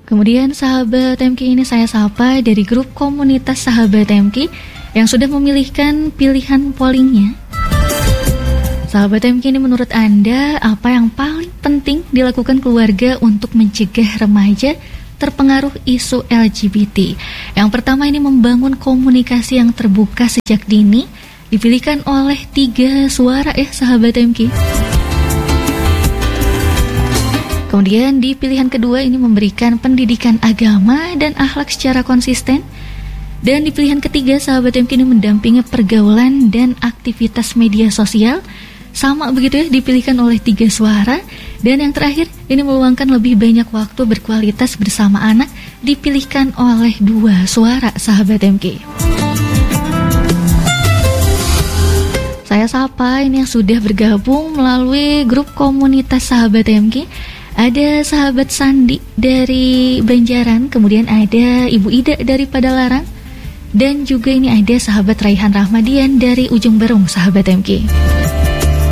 Kemudian sahabat TMK ini saya sapa dari grup komunitas sahabat TMK yang sudah memilihkan pilihan pollingnya. Sahabat TMK ini menurut Anda apa yang paling penting dilakukan keluarga untuk mencegah remaja terpengaruh isu LGBT? Yang pertama ini membangun komunikasi yang terbuka sejak dini, dipilihkan oleh 3 suara ya sahabat TMK. Kemudian di pilihan kedua ini memberikan pendidikan agama dan akhlak secara konsisten. Dan di pilihan ketiga sahabat TMK ini mendampingi pergaulan dan aktivitas media sosial. Sama begitu ya, dipilihkan oleh 3 suara. Dan yang terakhir ini meluangkan lebih banyak waktu berkualitas bersama anak, dipilihkan oleh 2 suara sahabat TMK. Saya sapa ini yang sudah bergabung melalui grup komunitas sahabat TMK. Ada sahabat Sandi dari Banjaran, kemudian ada Ibu Ida dari Padalarang, dan juga ini ada sahabat Raihan Rahmadian dari Ujung Berung, sahabat TMK.